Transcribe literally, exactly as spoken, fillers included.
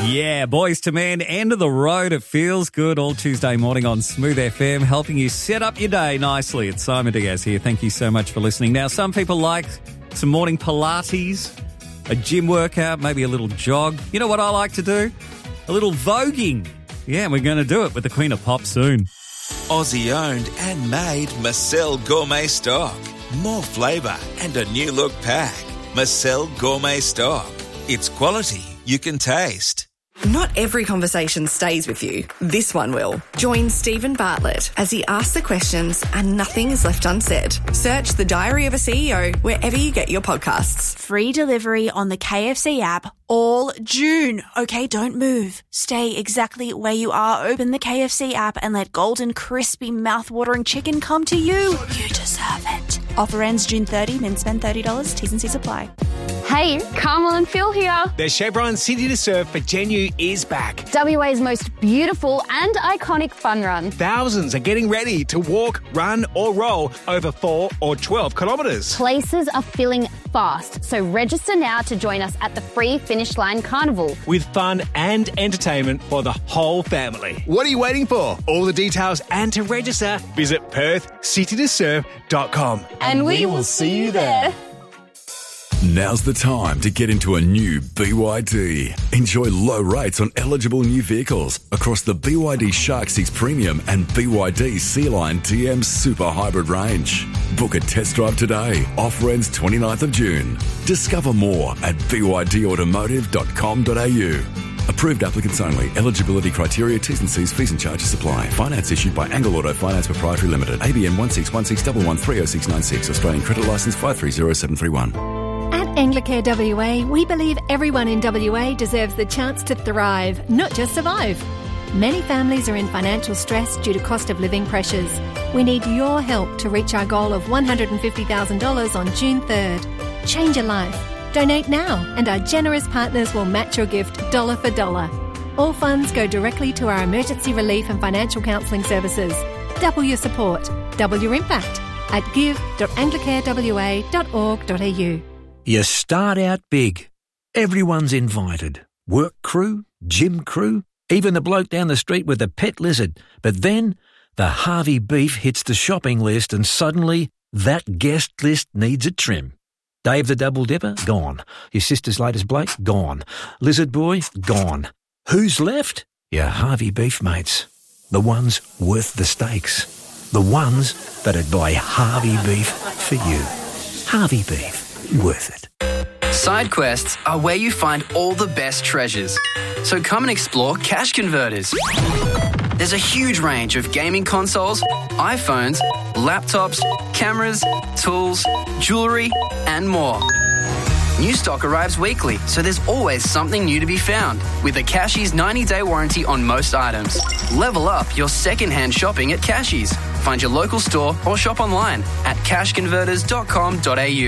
Yeah, Boys to Men, end of the road. It feels good all Tuesday morning on Smooth F M, helping you set up your day nicely. It's Simon Diaz here. Thank you so much for listening. Now, some people like some morning Pilates, a gym workout, maybe a little jog. You know what I like to do? A little voguing. Yeah, we're going to do it with the Queen of Pop soon. Aussie owned and made Marcel Gourmet Stock. More flavour and a new look pack. Marcel Gourmet Stock. It's quality you can taste. Not every conversation stays with you. This one will. Join Stephen Bartlett as he asks the questions and nothing is left unsaid. Search The Diary of a C E O wherever you get your podcasts. Free delivery on the K F C app all June. Okay, don't move. Stay exactly where you are. Open the K F C app and let golden, crispy, mouth-watering chicken come to you. You deserve it. Offer ends June thirtieth, then spend thirty dollars. T's and C's apply. Hey, Carmel and Phil here. The Chevron City to Surf for Genu is back. W A's most beautiful and iconic fun run. Thousands are getting ready to walk, run or roll over four or twelve kilometres. Places are filling fast, so register now to join us at the free Finish Line Carnival. With fun and entertainment for the whole family. What are you waiting for? All the details and to register, visit perth city to surf dot com. And, and we, we will see you there. Now's the time to get into a new B Y D. Enjoy low rates on eligible new vehicles across the B Y D Shark six Premium and B Y D Sea Line D M Super Hybrid range. Book a test drive today. Offer ends twenty-ninth of June. Discover more at b y d automotive dot com dot a u. Approved applicants only. Eligibility criteria, T's and C's, fees and charges apply. Finance issued by Angle Auto Finance Proprietary Limited. A B N one six one six one one three oh six nine six. Australian Credit Licence five three zero seven three one. At Anglicare W A, we believe everyone in W A deserves the chance to thrive, not just survive. Many families are in financial stress due to cost of living pressures. We need your help to reach our goal of one hundred fifty thousand dollars on June third. Change your life. Donate now, and our generous partners will match your gift dollar for dollar. All funds go directly to our emergency relief and financial counselling services. Double your support, double your impact at give dot anglicare w a dot org dot a u. You start out big. Everyone's invited. Work crew, gym crew, even the bloke down the street with the pet lizard. But then the Harvey beef hits the shopping list and suddenly that guest list needs a trim. Dave the Double Dipper? Gone. Your sister's latest Blake? Gone. Lizard Boy? Gone. Who's left? Your Harvey beef mates. The ones worth the stakes. The ones that'd buy Harvey beef for you. Harvey beef. Worth it. Side quests are where you find all the best treasures. So come and explore Cash Converters. There's a huge range of gaming consoles, iPhones, laptops, cameras, tools, jewellery, and more. New stock arrives weekly, so there's always something new to be found. With a Cashies ninety-day warranty on most items. Level up your second-hand shopping at Cashies. Find your local store or shop online at cash converters dot com dot a u.